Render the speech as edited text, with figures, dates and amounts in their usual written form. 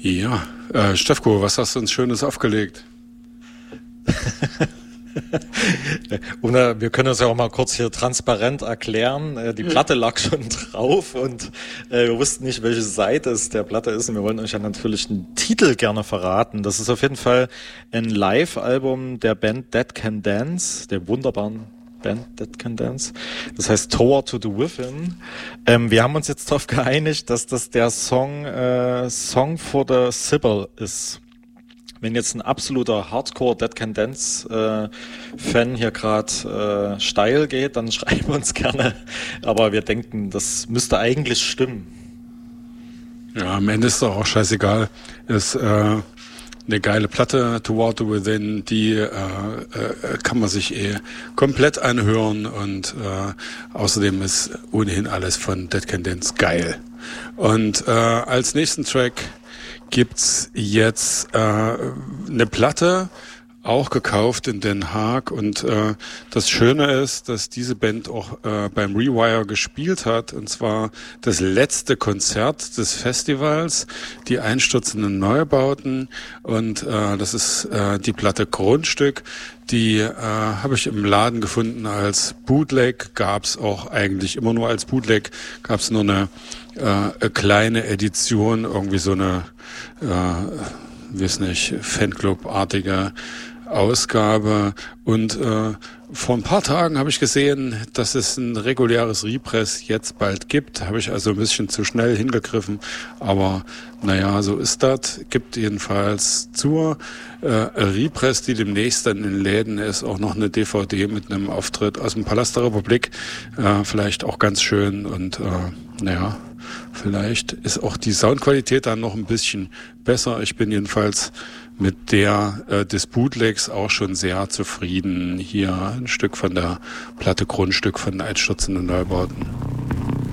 Ja, Stefko, was hast du uns Schönes aufgelegt? Wir können das ja auch mal kurz hier transparent erklären. Die Platte lag schon drauf und wir wussten nicht, welche Seite es der Platte ist. Und wir wollen euch ja natürlich einen Titel gerne verraten. Das ist auf jeden Fall ein Live-Album der Band Dead Can Dance, der wunderbaren Band Dead Can Dance. Das heißt Tour to the Within. Wir haben uns jetzt darauf geeinigt, dass das der Song for the Sibyl ist. Wenn jetzt ein absoluter Hardcore Dead Can Dance Fan hier gerade steil geht, dann schreiben wir uns gerne. Aber wir denken, das müsste eigentlich stimmen. Ja, am Ende ist doch auch scheißegal. Ist eine geile Platte, Toward the Within, die kann man sich komplett anhören und außerdem ist ohnehin alles von Dead Can Dance geil. Und als nächsten Track gibt's jetzt eine Platte, auch gekauft in Den Haag und das Schöne ist, dass diese Band auch beim Rewire gespielt hat und zwar das letzte Konzert des Festivals, die einstürzenden Neubauten und das ist die Platte Grundstück. Die habe ich im Laden gefunden als Bootleg, gab's auch eigentlich immer nur als Bootleg, gab's nur eine kleine Edition, irgendwie so eine, weiß nicht, Fanclub-artige Ausgabe und vor ein paar Tagen habe ich gesehen, dass es ein reguläres Repress jetzt bald gibt. Habe ich also ein bisschen zu schnell hingegriffen, aber naja, so ist das. Gibt jedenfalls zur Repress, die demnächst dann in den Läden ist, auch noch eine DVD mit einem Auftritt aus dem Palast der Republik. Vielleicht auch ganz schön und naja, vielleicht ist auch die Soundqualität dann noch ein bisschen besser. Ich bin jedenfalls mit der des Bootlegs auch schon sehr zufrieden. Hier ein Stück von der Platte Grundstück von Einstürzenden Neubauten.